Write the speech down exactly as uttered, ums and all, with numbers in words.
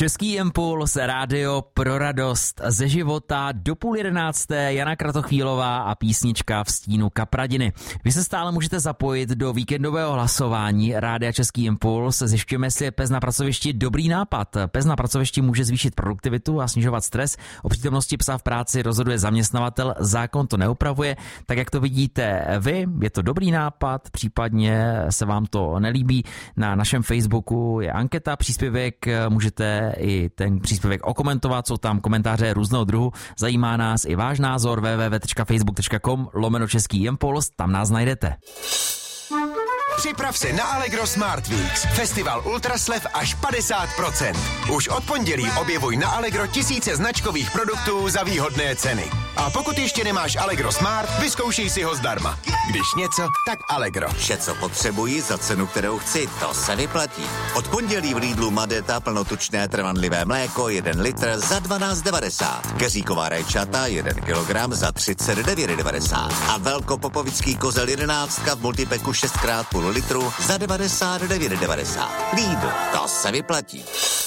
Český impuls, rádio pro radost ze života, do půl jedenácté Jana Kratochvílová a písnička v stínu Kapradiny. Vy se stále můžete zapojit do víkendového hlasování Rádia Český impuls. Zjišťujeme, jestli je pes na pracovišti dobrý nápad. Pes na pracovišti může zvýšit produktivitu a snižovat stres. O přítomnosti psa v práci rozhoduje zaměstnavatel, zákon to neupravuje. Tak jak to vidíte vy, je to dobrý nápad, případně se vám to nelíbí. Na našem Facebooku je anketa, příspěvek, můžete i ten příspěvek okomentovat, jsou tam komentáře různého druhu. Zajímá nás i váš názor, w w w tečka facebook tečka com lomeno Český impuls, tam nás najdete. Připrav se na Allegro Smart Weeks. Festival ultraslev až padesát procent. Už od pondělí objevuj na Allegro tisíce značkových produktů za výhodné ceny. A pokud ještě nemáš Allegro Smart, vyzkoušej si ho zdarma. Když něco, tak Allegro. Vše, co potřebuji za cenu, kterou chci, to se vyplatí. Od pondělí v Lidlu Madeta plnotučné trvanlivé mléko jeden litr za dvanáct devadesát. Keříková rajčata jeden kilogram za třicet devět devadesát. A velkopopovický kozel jedenáctka v multipeku šest krát půl litru za devadesát devět devadesát. Lidl, to se vyplatí.